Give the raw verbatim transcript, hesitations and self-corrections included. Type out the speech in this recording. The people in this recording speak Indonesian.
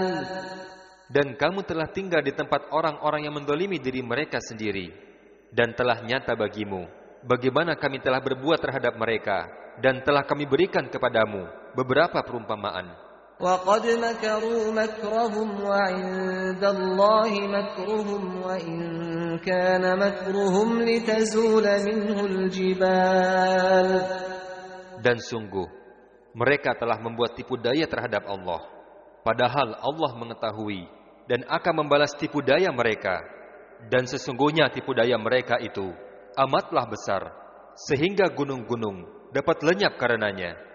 Dan kamu telah tinggal di tempat orang-orang yang mendolimi diri mereka sendiri. Dan telah nyata bagimu bagaimana kami telah berbuat terhadap mereka. Dan telah kami berikan kepadamu beberapa perumpamaan. وَقَدْ مَكَرُوا مَكْرَهُمْ وَعِندَ اللَّهِ مَكْرُهُمْ وَإِنْ كَانَ مَكْرُهُمْ لِتَزُولَ مِنْهُ الْجِبَالُ. Dan sungguh mereka telah membuat tipu daya terhadap Allah, padahal Allah mengetahui dan akan membalas tipu daya mereka. Dan sesungguhnya tipu daya mereka itu amatlah besar, sehingga gunung-gunung dapat lenyap karenanya.